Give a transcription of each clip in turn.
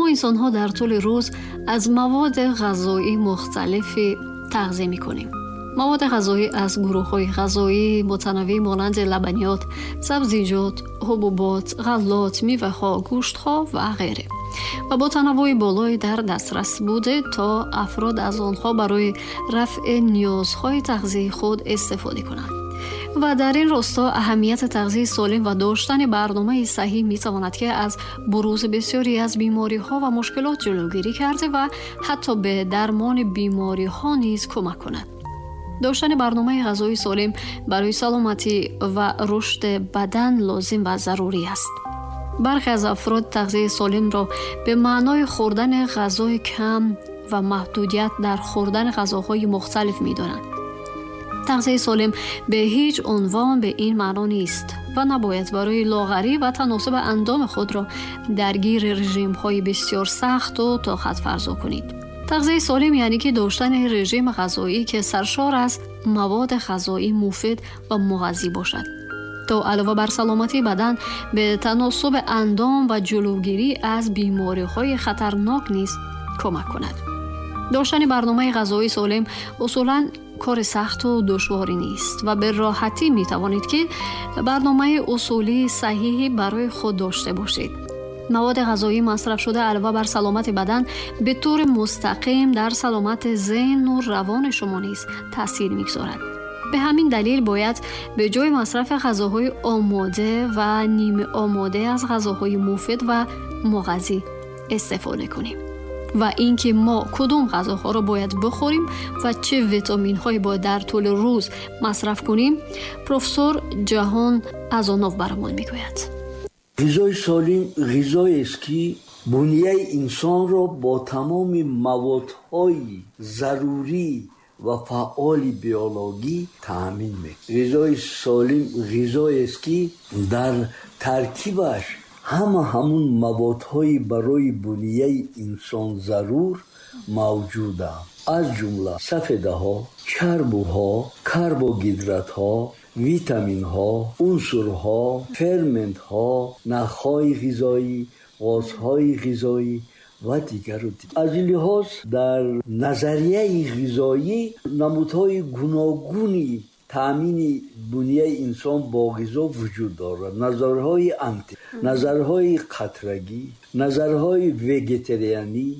انسان‌ها در طول روز از مواد غذایی مختلفی تغذیه می‌کنیم. مواد غذایی از گروه‌های غذایی متنوع مانند لبنیات، سبزیجات، حبوبات، غلات، میوه‌ها، گوشت‌ها و غیره و با تنوع بالایی در دسترس بوده تا افراد از آنها برای رفع نیازهای تغذیه خود استفاده کنند. و در این راستا اهمیت تغذیه سالم و داشتن برنامه صحیح می‌تواند که از بروز بسیاری از بیماری‌ها و مشکلات جلوگیری کرده و حتی به درمان بیماری‌ها نیز کمک کند. داشتن برنامه غذایی سالم برای سلامتی و رشد بدن لازم و ضروری است. برخی از افراد تغذیه سالم را به معنای خوردن غذای کم و محدودیت در خوردن غذاهای مختلف می‌دانند. تغذیه سالم به هیچ عنوان به این معنا نیست و نباید برای لاغری و تناسب اندام خود را درگیر رژیم‌های بسیار سخت و طاقت فرسا کنید. تغذیه سالم یعنی که داشتن رژیم غذایی که سرشار از مواد غذایی مفید و مغذی باشد تا علاوه بر سلامتی بدن به تناسب اندام و جلوگیری از بیماری‌های خطرناک نیز کمک کند. داشتن برنامه غذایی سالم اصولاً کار سخت و دشواری نیست و به راحتی می توانید که برنامه اصولی صحیحی برای خود داشته باشید. مواد غذایی مصرف شده علاوه بر سلامت بدن به طور مستقیم در سلامت ذهن و روان شما نیز تاثیر می‌گذارد. به همین دلیل باید به جای مصرف غذاهای آماده و نیمه آماده از غذاهای مفید و مغذی استفاده کنیم. و اینکه ما کدام غذاها را باید بخوریم و چه ویتامین‌هایی باید در طول روز مصرف کنیم، پروفسور جهان ازانوف برامون میگوید. غذای سالم غذایی است که بنیه انسان را با تمام موادهای ضروری و فعال بیولوژی تامین می‌کند. غذای سالم غذایی است که در ترکیبش همون موادهای برای بنیه انسان ضرور موجوده، از جمله سفیده ها، چربوها، کربوهیدرات ویتامین ها، عنصر ها، فرمنت ها، نخهای غذایی، غازهای غذایی و دیگر. از این لحاظ در نظریه غذایی نمودهای گوناگونی تامین بنیه انسان با غذا وجود دارد. نظرهای انتی، نظرهای قطرگی، نظرهای ویگیتریانی،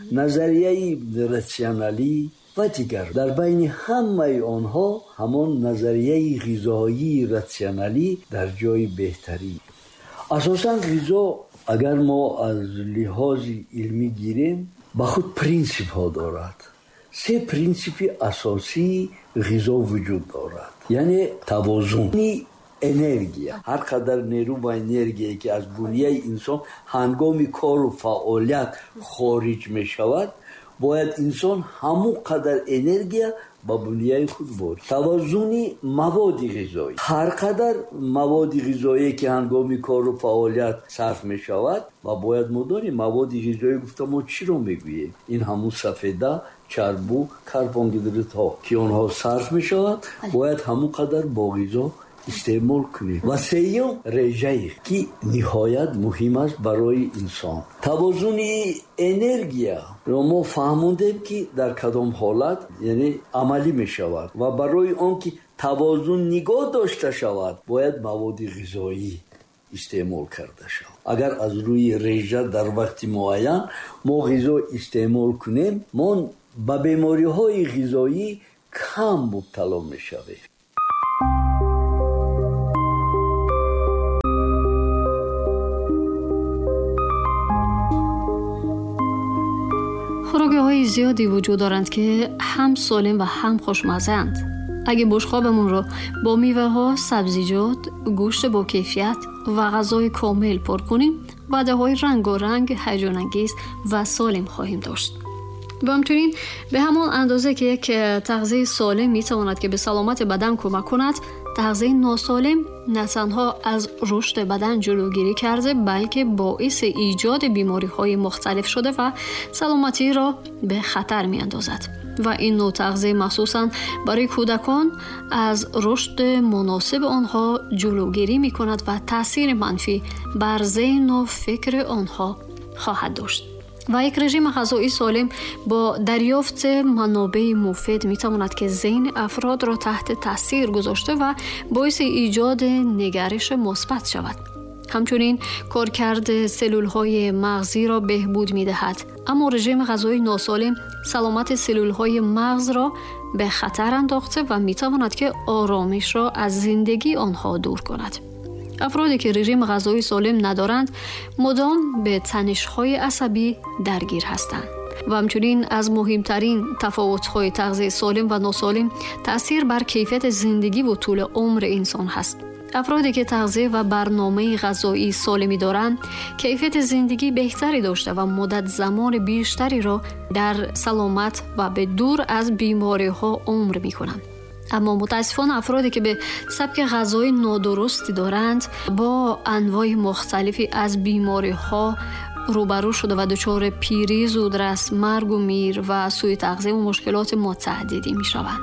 نظریه راسیونالی و دیگر. در بین همه آنها همان نظریه غذایی راسیونالی در جای بهتری. اساساً غذا اگر ما از لحاظ علمی گیریم با خود پرینسیپ ها دارد. 3 پرینسیپ اساسی غذا وجود دارد، یعنی توازن انرژی. هر قدر نیرو و انرژی که از بنیه انسان هنگام کار و فعالیت خارج می شود، باید انسان همون قدر انرژی با بنیه خود بود. توازن مواد غذایی. هر قدر مواد غذایی که هنگام کار و فعالیت صرف می شود و باید مدانی مواد غذایی گفتم ما چی رو میگوییم؟ این همون سفیده، چربو، کربوهیدرات ها که آنها صرف می شود باید همون قدر با غذا استعمال کنیم. و سیوم رژه که نهایت مهم است برای انسان. توازن انرژی رو ما فهمیدیم که در کدام حالت یعنی عملی می شود و برای آن که توازن نگاه داشته شود باید مواد غذایی استعمال کرده شود. اگر از روی رژه در وقت معین ما غذا استعمال کنیم ما به بیماری های غذایی کم مبتلا می شویم. خوراکی‌های زیادی وجود دارند که هم سالم و هم خوشمزه‌اند. اگه بشقابمون رو با میوه‌ها، سبزیجات، گوشت با کیفیت و غذای کامل پر کنیم، وعده‌های رنگارنگ، هیجان‌انگیز و سالم خواهیم داشت. و همچنین به همان اندازه که یک تغذیه سالم می‌تواند که به سلامت بدن کمک کند، تغذیه ناسالم نه تنها از رشد بدن جلوگیری کرده بلکه باعث ایجاد بیماری‌های مختلف شده و سلامتی را به خطر می‌اندازد. و این نوع تغذیه مخصوصاً برای کودکان از رشد مناسب آنها جلوگیری می‌کند و تأثیر منفی بر ذهن و فکر آنها خواهد داشت. و یک رژیم غذایی سالم با دریافت منابع مفید میتواند که ذهن افراد را تحت تاثیر گذاشته و باعث ایجاد نگرش مثبت شود. همچنین کارکرد سلول‌های مغزی را بهبود می‌دهد. اما رژیم غذایی ناسالم سلامت سلول‌های مغز را به خطر انداخته و می‌تواند که آرامش را از زندگی آنها دور کند. افرادی که رژیم غذایی سالم ندارند مدام به تنش‌های عصبی درگیر هستند و همچنین از مهمترین تفاوت‌های تغذیه سالم و ناسالم تأثیر بر کیفیت زندگی و طول عمر انسان هست. افرادی که تغذیه و برنامه غذایی سالمی دارند کیفیت زندگی بهتری داشته و مدت زمان بیشتری را در سلامت و به دور از بیماری‌ها عمر می‌کنند. اما متاسفانه افرادی که به سبک غذایی نادرستی دارند با انواع مختلفی از بیماری‌ها روبرو شده و دچار پیری، زودرس، مرگ و میر و سوء تغذیه و مشکلات متعددی می‌شوند.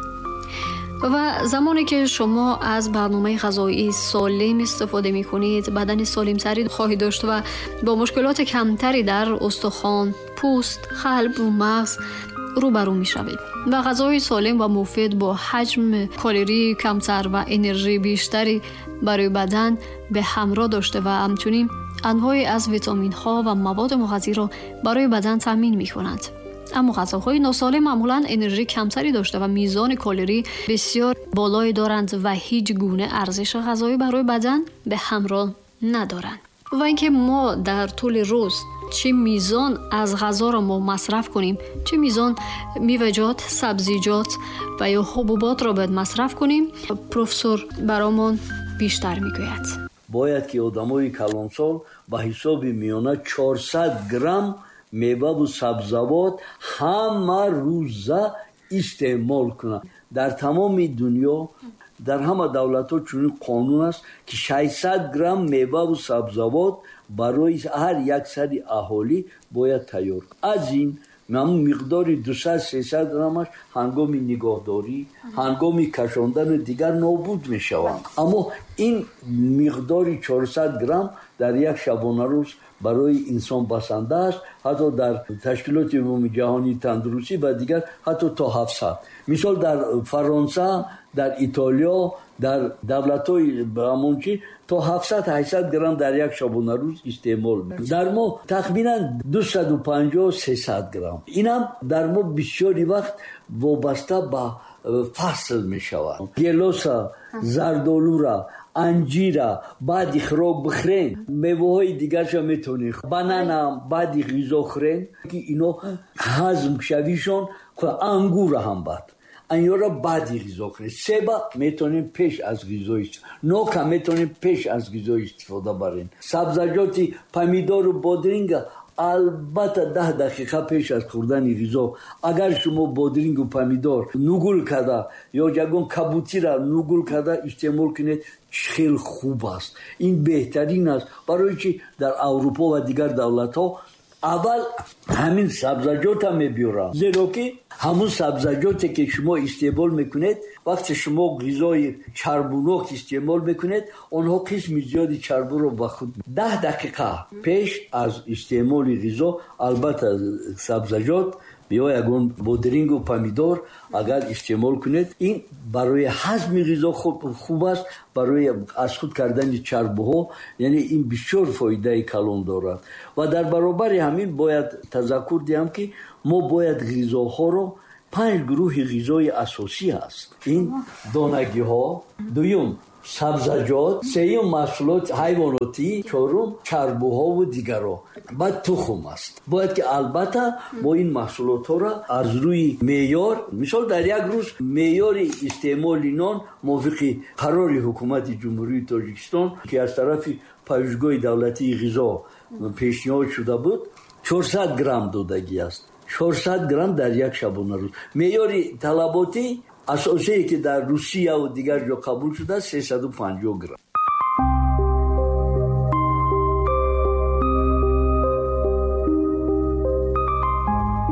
و زمانی که شما از برنامه غذایی سالم استفاده می‌کنید بدن سالم‌تری خواهید داشت و با مشکلات کمتری در استخوان، پوست، قلب و مغز روبرو می‌شوید. و غذای سالم و مفید با حجم کالری کمتر و انرژی بیشتری برای بدن به همراه داشته و همچنین انواعی از ویتامین‌ها و مواد مغذی را برای بدن تامین می‌کنند. اما غذاهای ناسالم معمولاً انرژی کمتری داشته و میزان کالری بسیار بالایی دارند و هیچ گونه ارزش غذایی برای بدن به همراه ندارند. و اینکه ما در طول روز چه میزان از غذا را ما مصرف کنیم، چه میزان میوه‌جات، سبزیجات و یا حبوبات را باید مصرف کنیم، پروفسور برامون بیشتر میگوید. باید که آدمای کلانسال با حساب میانه 400 گرم میوه و سبزیجات همه روزه استعمال کنند. در تمام دنیا در همه دولت‌ها چنین قانون است که 600 گرم میوه و سبزیجات برای هر یک سر اهالی باید تیار. از این مقدار 200-300 گرمش هنگام نگهداری، هنگام کشاندن دیگر نابود می شوند. اما این مقدار 400 گرم در یک شبانه روز برای انسان بسنده است. حتی در تشکیلات عمومی جهانی تندرستی و دیگر حتی تا 700. مثال در فرانسه، در ایتالیا، در دولت‌های همونچی تا 700-800 گرم در یک شبانه روز استعمال می‌کنند. در ما تقریباً 250-300 گرم. اینم در ما بسیاری وقت وابسته به فصل می‌شود. گیلاس، زردآلو را، انجیر بعد خوراک بخورین، میوه‌های دیگرش هم میتونین، بنانا بعد غذا خورین که اینا هضم شویشون، انگور هم بعد اینا را بعد غذا کنید. سیب میتونین پیش از غذا استفاده، نوک میتونین پیش از غذا استفاده برین. سبزیجات پمیدار و بادرینگ البته 10 دقیقه پیش از خوردن غذا اگر شما بادرینگ و پمیدار نوگل کرده یا جگون کبوتی را نوگل کرده استعمال کنید، خیلی خوب است. این بهترین است برای که در اروپا و دیگر دولت‌ها اول همین سبزیجات هم میبیارن، زیرا که همون سبزیجاتی که شما استعمال میکنید وقتی شما غذای چربوناک استعمال میکنید اونها قسم زیادی چربو رو با خود 10 دقیقه پیش از استعمال غذا البته سبزیجات یا یگون بادرینگ و پمیدار اگر استعمال کنید این برای هضم غذا خوب است، برای از خود کردن چربوها، یعنی این بسیار فایده کلان دارد. و در برابر همین باید تذکر دهم که ما باید غذاها رو 5 گروه غذای اساسی است. این دانگی ها، دوم سبزیجات، سوم محصولات حیواناتی، چهارم چربوها و دیگرها، بعد تخم است. باید که البته ما این محصولات ها را از روی معیار، مثال در یک روز معیار استعمال نان موافق قرار حکومت جمهوری تاجیکستان که از طرف پژوهشگاه دولتی غذا پیشنهاد شده بود 400 گرم دادگی است. 400 گرم در یک شبانه روز. معیار طلباتی اساسی که در روسیه و دیگر جا قبول شده 350 گرم.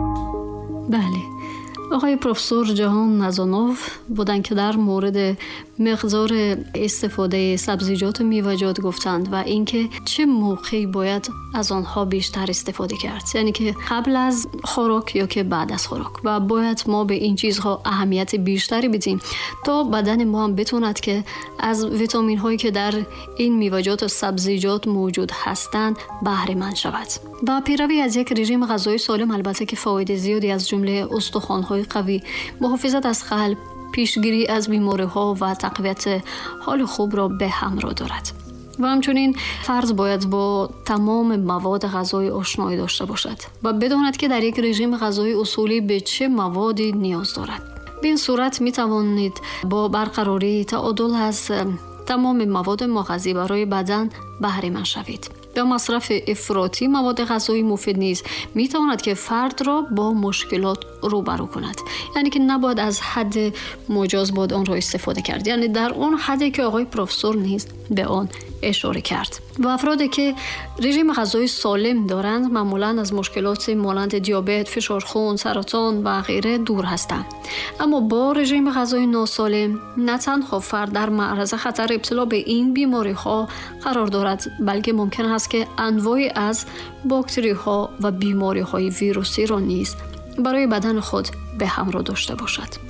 بله، آقای پروفسور جهان نزانوف بودن که در مورد مقدار استفاده سبزیجات و میوه‌جات گفتند و اینکه چه موقعی باید از آنها بیشتر استفاده کرد، یعنی که قبل از خوراک یا که بعد از خوراک، و باید ما به این چیزها اهمیت بیشتری بدیم تا بدن ما هم بتوند که از ویتامین هایی که در این میوه‌جات و سبزیجات موجود هستند بهره مند شود. و پیروی از یک رژیم غذایی سالم البته که فواید زیادی از جمله استخوان‌های قوی، محافظت از قلب، پیشگیری از بیماری‌ها و تقویت حال خوب را به همراه دارد. و همچنین فرد باید با تمام مواد غذایی آشنایی داشته باشد و بداند که در یک رژیم غذایی اصولی به چه موادی نیاز دارد. به این صورت می توانید با برقراری تعادل از تمام مواد مغذی برای بدن بهره مند شوید. به مصرف افراطی مواد غذایی مفید نیست، می تواند که فرد را با مشکلات روبرو کند. یعنی که نباید از حد مجاز باید آن را استفاده کرد، یعنی در اون حدی که آقای پروفسور نیز به آن اشاره کرد. و افرادی که رژیم غذایی سالم دارند معمولاً از مشکلات مانند دیابت، فشار خون، سرطان و غیره دور هستند. اما با رژیم غذایی ناسالم نه تنها فرد در معرض خطر ابتلا به این بیماری ها قرار دارد، بلکه ممکن است که انواعی از باکتری ها و بیماری های ویروسی را نیز برای بدن خود به همراه داشته باشد.